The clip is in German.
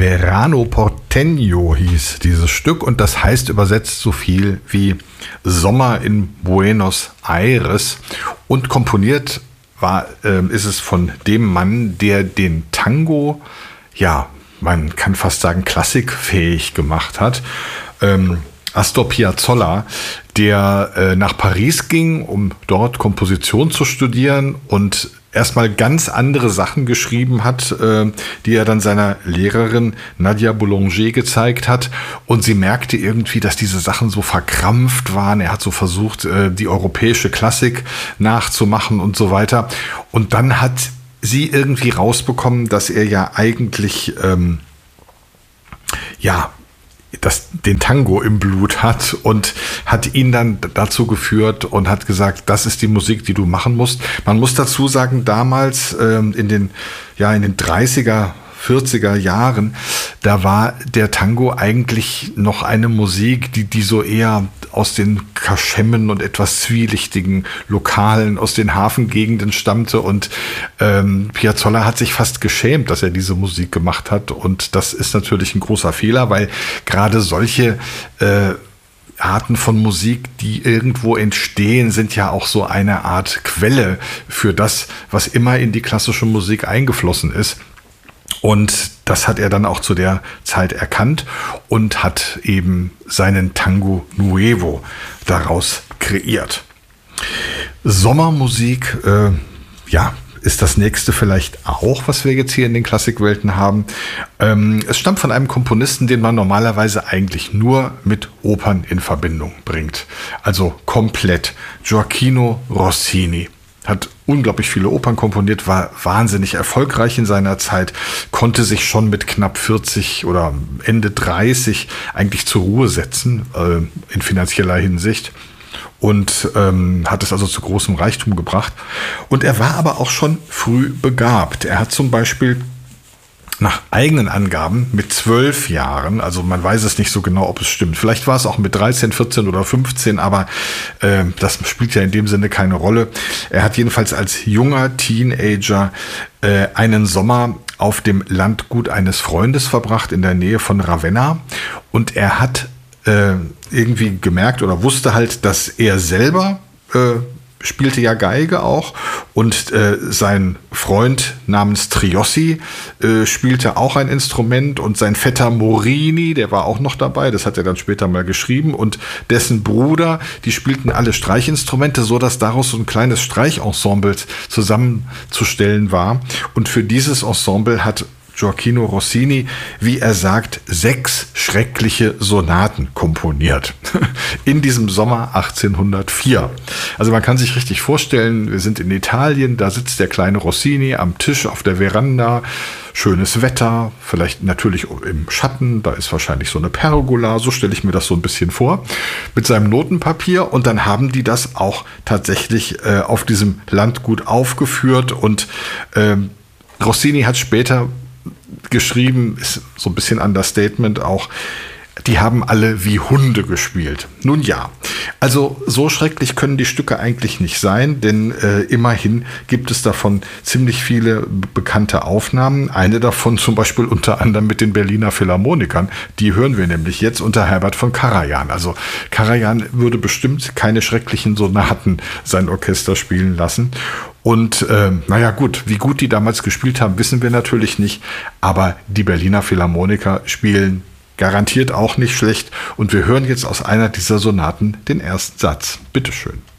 Verano Porteño hieß dieses Stück und das heißt übersetzt so viel wie Sommer in Buenos Aires und komponiert ist es von dem Mann, der den Tango, ja, man kann fast sagen, klassikfähig gemacht hat. Astor Piazzolla, der nach Paris ging, um dort Komposition zu studieren und erstmal ganz andere Sachen geschrieben hat, die er dann seiner Lehrerin Nadia Boulanger gezeigt hat. Und sie merkte irgendwie, dass diese Sachen so verkrampft waren. Er hat so versucht, die europäische Klassik nachzumachen und so weiter. Und dann hat sie irgendwie rausbekommen, dass er ja eigentlich, den Tango im Blut hat und hat ihn dann dazu geführt und hat gesagt, das ist die Musik, die du machen musst. Man muss dazu sagen, damals in den 30er, 40er Jahren, da war der Tango eigentlich noch eine Musik, die so eher aus den Kaschemmen und etwas zwielichtigen Lokalen aus den Hafengegenden stammte und Piazzolla hat sich fast geschämt, dass er diese Musik gemacht hat und das ist natürlich ein großer Fehler, weil gerade solche Arten von Musik, die irgendwo entstehen, sind ja auch so eine Art Quelle für das, was immer in die klassische Musik eingeflossen ist. Und das hat er dann auch zu der Zeit erkannt und hat eben seinen Tango Nuevo daraus kreiert. Sommermusik, ist das nächste vielleicht auch, was wir jetzt hier in den Klassikwelten haben. Es stammt von einem Komponisten, den man normalerweise eigentlich nur mit Opern in Verbindung bringt. Also komplett. Gioachino Rossini. Hat unglaublich viele Opern komponiert, war wahnsinnig erfolgreich in seiner Zeit, konnte sich schon mit knapp 40 oder Ende 30 eigentlich zur Ruhe setzen, in finanzieller Hinsicht. Und hat es also zu großem Reichtum gebracht. Und er war aber auch schon früh begabt. Er hat zum Beispiel nach eigenen Angaben mit 12 Jahren, also man weiß es nicht so genau, ob es stimmt. Vielleicht war es auch mit 13, 14 oder 15, aber das spielt ja in dem Sinne keine Rolle. Er hat jedenfalls als junger Teenager einen Sommer auf dem Landgut eines Freundes verbracht in der Nähe von Ravenna und er hat irgendwie gemerkt oder wusste halt, dass er selber spielte ja Geige auch und sein Freund namens Triossi spielte auch ein Instrument und sein Vetter Morini, der war auch noch dabei, das hat er dann später mal geschrieben und dessen Bruder, die spielten alle Streichinstrumente, so dass daraus so ein kleines Streichensemble zusammenzustellen war und für dieses Ensemble hat Gioachino Rossini, wie er sagt, 6 schreckliche Sonaten komponiert. In diesem Sommer 1804. Also man kann sich richtig vorstellen, wir sind in Italien, da sitzt der kleine Rossini am Tisch auf der Veranda, schönes Wetter, vielleicht natürlich im Schatten, da ist wahrscheinlich so eine Pergola, so stelle ich mir das so ein bisschen vor, mit seinem Notenpapier und dann haben die das auch tatsächlich auf diesem Landgut aufgeführt und Rossini hat später geschrieben, ist so ein bisschen Understatement auch, die haben alle wie Hunde gespielt. Nun ja, also so schrecklich können die Stücke eigentlich nicht sein, denn immerhin gibt es davon ziemlich viele bekannte Aufnahmen. Eine davon zum Beispiel unter anderem mit den Berliner Philharmonikern. Die hören wir nämlich jetzt unter Herbert von Karajan. Also Karajan würde bestimmt keine schrecklichen Sonaten sein Orchester spielen lassen. Und wie gut die damals gespielt haben, wissen wir natürlich nicht. Aber die Berliner Philharmoniker spielen garantiert auch nicht schlecht. Und wir hören jetzt aus einer dieser Sonaten den ersten Satz. Bitteschön.